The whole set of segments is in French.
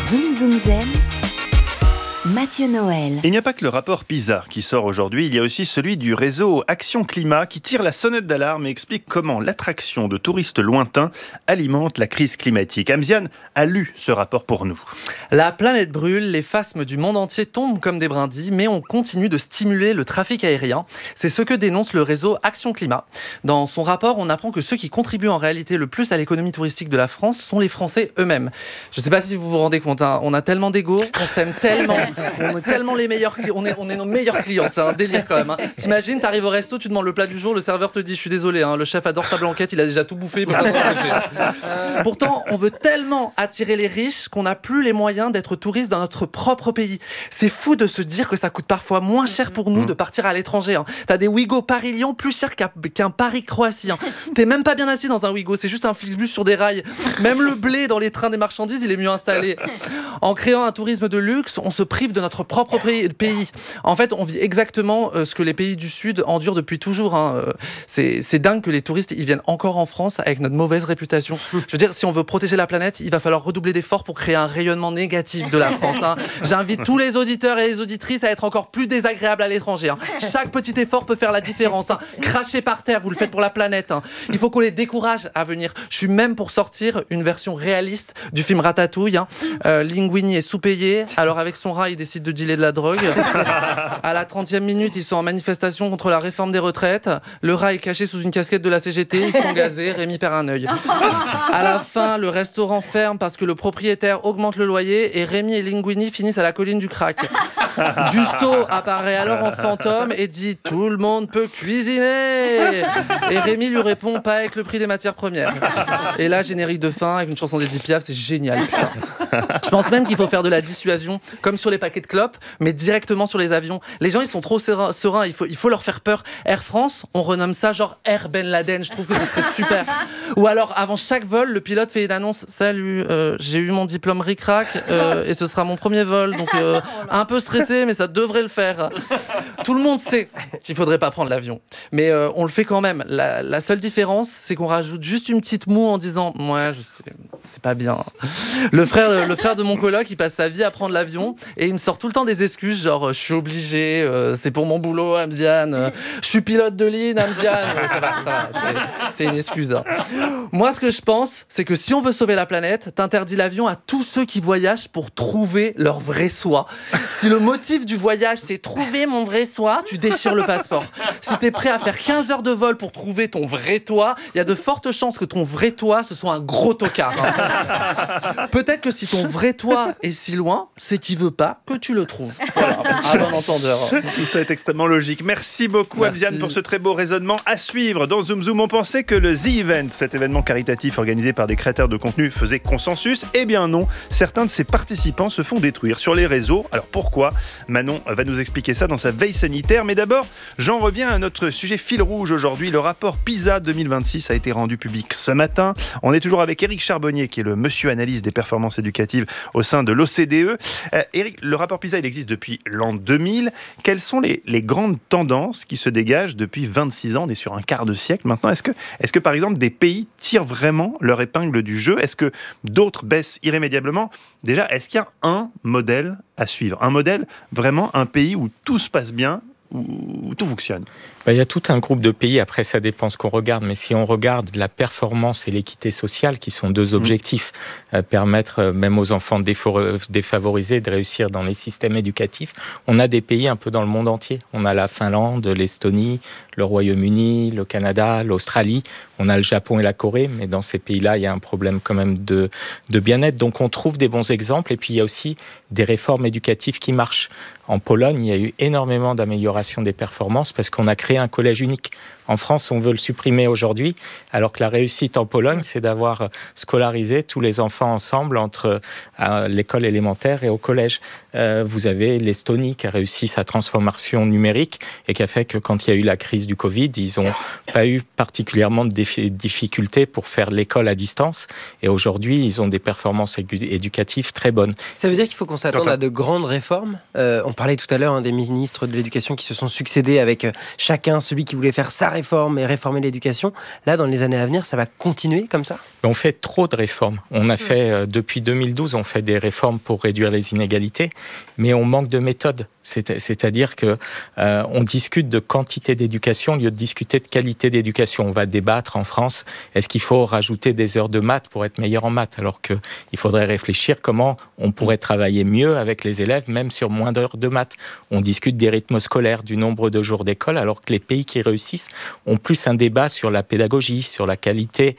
Zoom Zoom Zen, Mathieu Noël. Il n'y a pas que le rapport PISA qui sort aujourd'hui, il y a aussi celui du réseau Action Climat qui tire la sonnette d'alarme et explique comment l'attraction de touristes lointains alimente la crise climatique. Amziane a lu ce rapport pour nous. La planète brûle, les phasmes du monde entier tombent comme des brindilles, mais on continue de stimuler le trafic aérien. C'est ce que dénonce le réseau Action Climat. Dans son rapport, on apprend que ceux qui contribuent en réalité le plus à l'économie touristique de la France sont les Français eux-mêmes. Je ne sais pas si vous vous rendez compte, on a tellement d'ego, on s'aime tellement, on est tellement les meilleurs clients, on est nos meilleurs clients, c'est un délire quand même. T'imagines, t'arrives au resto, tu demandes le plat du jour, le serveur te dit je suis désolé, le chef adore sa blanquette, il a déjà tout bouffé, il peut pas s'en empêcher. Pourtant, on veut tellement attirer les riches qu'on n'a plus les moyens d'être touristes dans notre propre pays. C'est fou de se dire que ça coûte parfois moins cher pour nous de partir à l'étranger. T'as des Ouigo Paris-Lyon plus cher qu'un Paris-Croatie. T'es même pas bien assis dans un Ouigo, c'est juste un Flixbus sur des rails. Même le blé dans les trains des marchandises, il est mieux installé. En créant un tourisme de luxe, on se prive de notre propre pays. En fait, on vit exactement ce que les pays du Sud endurent depuis toujours. C'est dingue que les touristes ils viennent encore en France avec notre mauvaise réputation. Je veux dire, si on veut protéger la planète, il va falloir redoubler d'efforts pour créer un rayonnement négatif de la France. J'invite tous les auditeurs et les auditrices à être encore plus désagréables à l'étranger. Chaque petit effort peut faire la différence. Cracher par terre, vous le faites pour la planète. Il faut qu'on les décourage à venir. Je suis même pour sortir une version réaliste du film Ratatouille. Linguini est sous-payé, alors avec son rat, il décide de dealer de la drogue. À la 30e minute, ils sont en manifestation contre la réforme des retraites. Le rat est caché sous une casquette de la CGT, ils sont gazés, Rémi perd un œil. À la fin, le restaurant ferme parce que le propriétaire augmente le loyer et Rémi et Linguini finissent à la colline du crack. Gusto apparaît alors en fantôme et dit « Tout le monde peut cuisiner !» Et Rémi lui répond « Pas avec le prix des matières premières !» Et là, générique de fin avec une chanson d'Edith Piaf, c'est génial, putain. Je pense même qu'il faut faire de la dissuasion, comme sur les paquets de clopes, mais directement sur les avions. Les gens, ils sont trop sereins, il faut leur faire peur. Air France, on renomme ça genre Air Ben Laden, je trouve que ce serait super. Ou alors, avant chaque vol, le pilote fait une annonce « Salut, j'ai eu mon diplôme ric-rac et ce sera mon premier vol, donc un peu stressé, mais ça devrait le faire. » Tout le monde sait qu'il faudrait pas prendre l'avion, mais on le fait quand même. La seule différence, c'est qu'on rajoute juste une petite moue en disant « Ouais, je sais, c'est pas bien. » Le frère de mon coloc, il passe sa vie à prendre l'avion et il me sort tout le temps des excuses, genre « Je suis obligé, c'est pour mon boulot, Amziane. Je suis pilote de ligne, Amziane. » Ça va, c'est une excuse. Moi, ce que je pense, c'est que si on veut sauver la planète, t'interdis l'avion à tous ceux qui voyagent pour trouver leur vrai soi. Si le motif du voyage, c'est trouver mon vrai soi, tu déchires le passeport. Si t'es prêt à faire 15 heures de vol pour trouver ton vrai toi, il y a de fortes chances que ton vrai toi, ce soit un gros tocard. Peut-être que si ton vrai toi est si loin, c'est qu'il veut pas que tu le trouves. Voilà, à bon entendeur. Tout ça est extrêmement logique. Merci beaucoup, Amziane, pour ce très beau raisonnement. À suivre dans Zoom Zoom, on pensait que le The Event, cet événement caritatif organisé par des créateurs de contenu, faisait consensus. Eh bien non, certains de ses participants se font détruire sur les réseaux. Alors pourquoi ? Manon va nous expliquer ça dans sa veille sanitaire. Mais d'abord, j'en reviens à notre sujet fil rouge aujourd'hui. Le rapport PISA 2026 a été rendu public ce matin. On est toujours avec Éric Charbonnier, qui est le monsieur analyse des performances éducatives au sein de l'OCDE. Éric, le rapport PISA, il existe depuis l'an 2000. Quelles sont les grandes tendances qui se dégagent depuis 26 ans ? On est sur un quart de siècle maintenant. Est-ce que par exemple, des pays tirent vraiment leur épingle du jeu ? Est-ce que d'autres baissent irrémédiablement ? Déjà, est-ce qu'il y a un modèle à suivre ? Un modèle, vraiment un pays où tout se passe bien, où tout fonctionne ? Il y a tout un groupe de pays, après ça dépend ce qu'on regarde, mais si on regarde la performance et l'équité sociale, qui sont deux objectifs, permettre même aux enfants défavorisés de réussir dans les systèmes éducatifs, on a des pays un peu dans le monde entier. On a la Finlande, l'Estonie, le Royaume-Uni, le Canada, l'Australie, on a le Japon et la Corée, mais dans ces pays-là, il y a un problème quand même de bien-être. Donc on trouve des bons exemples, et puis il y a aussi des réformes éducatives qui marchent. En Pologne, il y a eu énormément d'amélioration des performances parce qu'on a créé un collège unique. En France, on veut le supprimer aujourd'hui, alors que la réussite en Pologne, c'est d'avoir scolarisé tous les enfants ensemble entre l'école élémentaire et au collège. Vous avez l'Estonie qui a réussi sa transformation numérique et qui a fait que quand il y a eu la crise du Covid, ils n'ont pas eu particulièrement de difficultés pour faire l'école à distance. Et aujourd'hui, ils ont des performances éducatives très bonnes. Ça veut dire qu'il faut qu'on s'attende à de grandes réformes. On parlait tout à l'heure des ministres de l'Éducation qui se sont succédés avec chaque chacun, celui qui voulait faire sa réforme et réformer l'éducation. Là, dans les années à venir, ça va continuer comme ça ? On fait trop de réformes. On a fait, depuis 2012, on fait des réformes pour réduire les inégalités, mais on manque de méthode. C'est-à-dire que on discute de quantité d'éducation au lieu de discuter de qualité d'éducation. On va débattre en France, est-ce qu'il faut rajouter des heures de maths pour être meilleur en maths, alors qu'il faudrait réfléchir comment on pourrait travailler mieux avec les élèves, même sur moins d'heures de maths. On discute des rythmes scolaires, du nombre de jours d'école, alors que les pays qui réussissent ont plus un débat sur la pédagogie, sur la qualité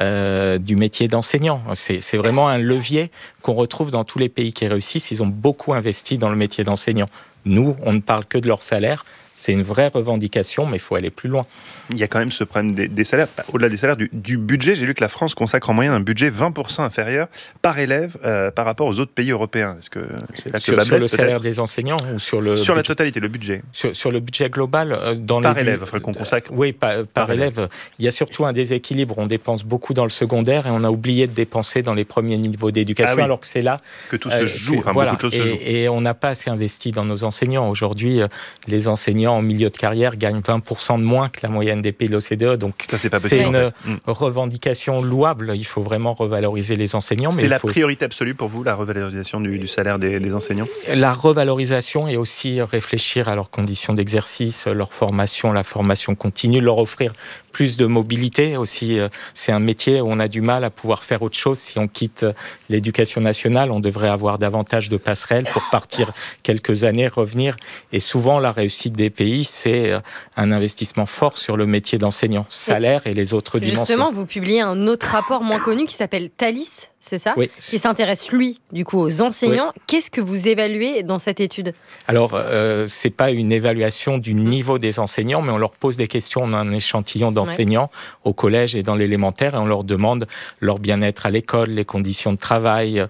du métier d'enseignant. C'est vraiment un levier qu'on retrouve dans tous les pays qui réussissent. Ils ont beaucoup investi dans le métier d'enseignant. Nous, on ne parle que de leur salaire. C'est une vraie revendication, mais il faut aller plus loin. Il y a quand même ce problème des salaires. Au-delà des salaires, du budget, j'ai lu que la France consacre en moyenne un budget 20% inférieur par élève par rapport aux autres pays européens. Est-ce que c'est là que sur le salaire des enseignants ou sur le sur la totalité, le budget. Sur le budget global, par élève, il faudrait qu'on consacre. Oui, par élève. Il y a surtout un déséquilibre. On dépense beaucoup dans le secondaire et on a oublié de dépenser dans les premiers niveaux d'éducation, alors que c'est là que tout se joue. Voilà, beaucoup de choses se jouent. Et on n'a pas assez investi dans nos enseignants. Aujourd'hui, les enseignants en milieu de carrière gagnent 20% de moins que la moyenne des pays de l'OCDE. Donc ça, c'est pas possible, une revendication louable. Il faut vraiment revaloriser les enseignants. C'est la priorité absolue pour vous, la revalorisation du salaire des enseignants ? La revalorisation et aussi réfléchir à leurs conditions d'exercice, leur formation, la formation continue, leur offrir plus de mobilité aussi. C'est un métier où on a du mal à pouvoir faire autre chose. Si on quitte l'éducation nationale, on devrait avoir davantage de passerelles pour partir quelques années, revenir. Et souvent, la réussite des pays, c'est un investissement fort sur le métier d'enseignant, salaire et les autres dimensions. Justement, vous publiez un autre rapport moins connu qui s'appelle Thalys, c'est ça ? Oui. Qui s'intéresse, lui, du coup, aux enseignants. Oui. Qu'est-ce que vous évaluez dans cette étude ? Alors, c'est pas une évaluation du niveau des enseignants, mais on leur pose des questions. On a un échantillon d'enseignants au collège et dans l'élémentaire et on leur demande leur bien-être à l'école, les conditions de travail,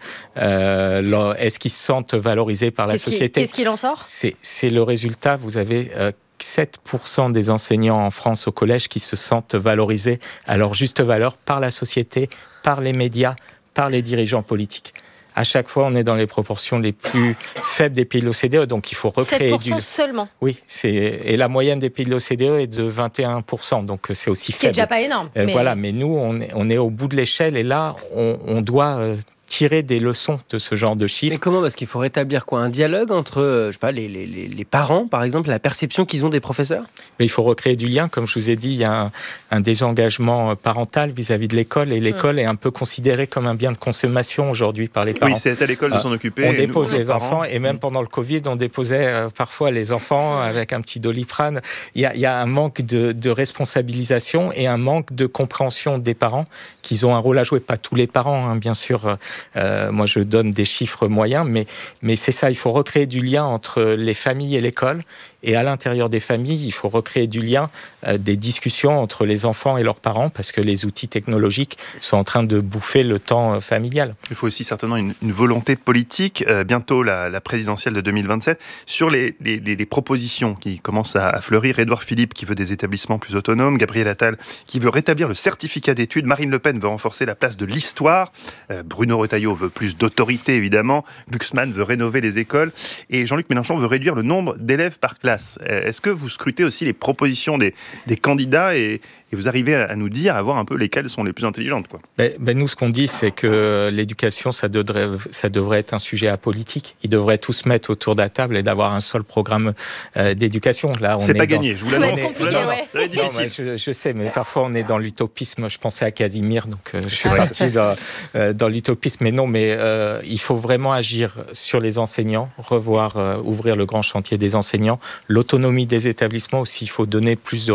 est-ce qu'ils se sentent valorisés par la société. Qu'est-ce qu'il en sort ? C'est le résultat. Vous avez 7% des enseignants en France au collège qui se sentent valorisés à leur juste valeur par la société, par les médias, par les dirigeants politiques. À chaque fois, on est dans les proportions les plus faibles des pays de l'OCDE, donc il faut recréer 7% seulement. Oui, et la moyenne des pays de l'OCDE est de 21%, donc c'est aussi faible. C'est déjà pas énorme. Voilà, mais nous, on est au bout de l'échelle, et là, on doit tirer des leçons de ce genre de chiffres. Mais comment ? Parce qu'il faut rétablir quoi ? Un dialogue entre, je sais pas, les parents, par exemple, la perception qu'ils ont des professeurs ? Mais il faut recréer du lien. Comme je vous ai dit, il y a un désengagement parental vis-à-vis de l'école, et l'école est un peu considérée comme un bien de consommation aujourd'hui par les parents. Oui, c'est à l'école de s'en occuper. On dépose les enfants, et même pendant le Covid, on déposait parfois les enfants avec un petit Doliprane. Il y a un manque de responsabilisation et un manque de compréhension des parents, qu'ils ont un rôle à jouer. Pas tous les parents, hein, bien sûr. Moi, je donne des chiffres moyens, mais c'est ça. Il faut recréer du lien entre les familles et l'école. Et à l'intérieur des familles, il faut recréer du lien, des discussions entre les enfants et leurs parents, parce que les outils technologiques sont en train de bouffer le temps familial. Il faut aussi certainement une volonté politique, bientôt la présidentielle de 2027, sur les propositions qui commencent à fleurir. Édouard Philippe qui veut des établissements plus autonomes, Gabriel Attal qui veut rétablir le certificat d'études, Marine Le Pen veut renforcer la place de l'histoire, Bruno Retailleau veut plus d'autorité évidemment, Glucksmann veut rénover les écoles, et Jean-Luc Mélenchon veut réduire le nombre d'élèves par classe. Est-ce que vous scrutez aussi les propositions des candidats et vous arrivez à nous dire, à voir un peu lesquelles sont les plus intelligentes, quoi ? Nous, ce qu'on dit, c'est que l'éducation, ça devrait être un sujet apolitique. Ils devraient tous se mettre autour de la table et d'avoir un seul programme d'éducation. Là, c'est pas gagné, je vous l'annonce. C'est difficile. Je sais, mais parfois on est dans l'utopisme. Je pensais à Casimir, donc je suis parti dans l'utopisme. Mais non, il faut vraiment agir sur les enseignants, revoir, ouvrir le grand chantier des enseignants, l'autonomie des établissements aussi. Il faut donner plus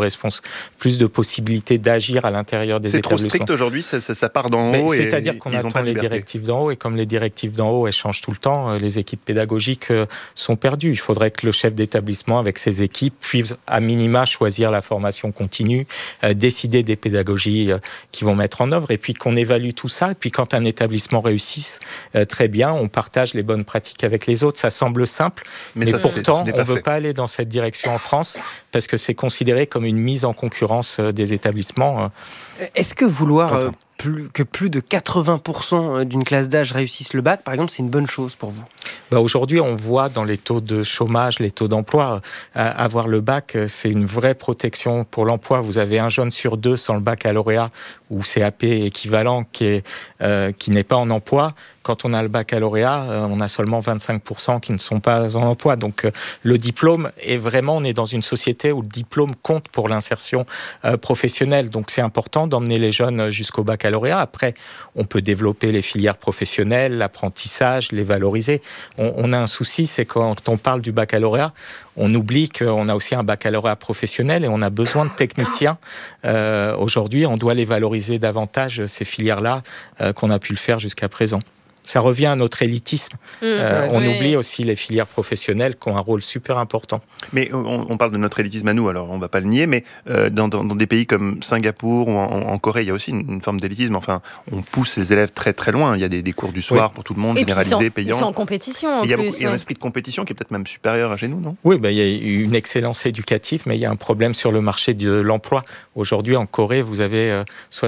de possibilités d'agir à l'intérieur des établissements. C'est trop strict aujourd'hui, ça part d'en haut. C'est-à-dire qu'on attend les directives d'en haut, et comme les directives d'en haut, elles changent tout le temps, les équipes pédagogiques sont perdues. Il faudrait que le chef d'établissement, avec ses équipes, puisse à minima choisir la formation continue, décider des pédagogies qu'ils vont mettre en œuvre, et puis qu'on évalue tout ça. Et puis quand un établissement réussit très bien, on partage les bonnes pratiques avec les autres. Ça semble simple, mais pourtant, on ne veut pas aller dans cette direction en France, parce que c'est considéré comme une mise en concurrence des établissements. Est-ce que vouloir que plus de 80% d'une classe d'âge réussissent le bac, par exemple, c'est une bonne chose pour vous? Aujourd'hui, on voit dans les taux de chômage, les taux d'emploi, avoir le bac, c'est une vraie protection pour l'emploi. Vous avez un jeune sur 2 sans le baccalauréat ou CAP équivalent qui n'est pas en emploi. Quand on a le baccalauréat, on a seulement 25% qui ne sont pas en emploi. Donc le diplôme on est dans une société où le diplôme compte pour l'insertion professionnelle. Donc c'est important d'emmener les jeunes jusqu'au baccalauréat. Après, on peut développer les filières professionnelles, l'apprentissage, les valoriser. On a un souci, c'est quand on parle du baccalauréat, on oublie qu'on a aussi un baccalauréat professionnel et on a besoin de techniciens. Aujourd'hui, on doit les valoriser davantage, ces filières-là, qu'on a pu le faire jusqu'à présent. Ça revient à notre élitisme. On oublie aussi les filières professionnelles qui ont un rôle super important. Mais on parle de notre élitisme à nous, alors on ne va pas le nier, mais dans des pays comme Singapour ou en Corée, il y a aussi une forme d'élitisme. Enfin, on pousse les élèves très très loin. Il y a des cours du soir pour tout le monde, généralisés, payants. Ils sont en compétition Il y a un esprit de compétition qui est peut-être même supérieur à chez nous, non? Oui, il y a une excellence éducative, mais il y a un problème sur le marché de l'emploi. Aujourd'hui, en Corée, vous avez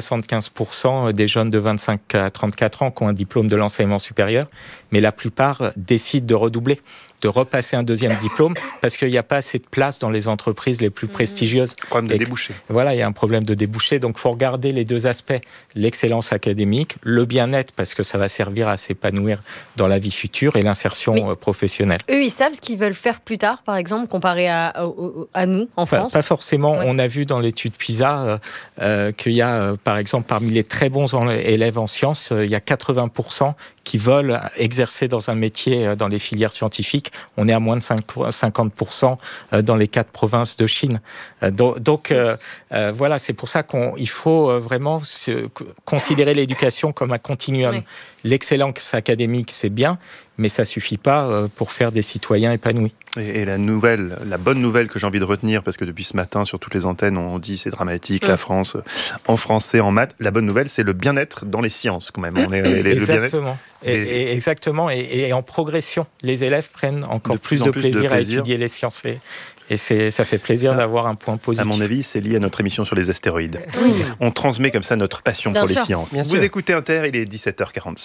75% des jeunes de 25 à 34 ans qui ont un diplôme de l'enseignement supérieur, mais la plupart décident de redoubler, de repasser un deuxième diplôme parce qu'il n'y a pas assez de place dans les entreprises les plus prestigieuses. Problème de débouché. Voilà, il y a un problème de débouché. Donc, il faut regarder les deux aspects. L'excellence académique, le bien-être, parce que ça va servir à s'épanouir dans la vie future, et l'insertion professionnelle. Eux, ils savent ce qu'ils veulent faire plus tard, par exemple, comparé à nous, en France? Pas forcément. Ouais. On a vu dans l'étude PISA qu'il y a, par exemple, parmi les très bons élèves en sciences, il y a 80% qui veulent exercer dans un métier dans les filières scientifiques. On est à moins de 50% dans les 4 provinces de Chine. Donc voilà, c'est pour ça qu'il faut vraiment considérer l'éducation comme un continuum. Oui. L'excellence académique, c'est bien, mais ça ne suffit pas pour faire des citoyens épanouis. Et la bonne nouvelle que j'ai envie de retenir, parce que depuis ce matin, sur toutes les antennes, on dit c'est dramatique, la France, en français, en maths. La bonne nouvelle, c'est le bien-être dans les sciences, quand même. Exactement. Exactement. Et en progression, les élèves prennent encore plus de plaisir à étudier les sciences. Et ça fait plaisir d'avoir un point positif. À mon avis, c'est lié à notre émission sur les astéroïdes. Oui. On transmet comme ça notre passion pour les sciences. Vous écoutez Inter, il est 17h47.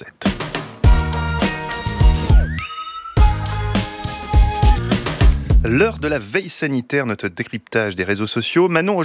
L'heure de la veille sanitaire, notre décryptage des réseaux sociaux. Manon,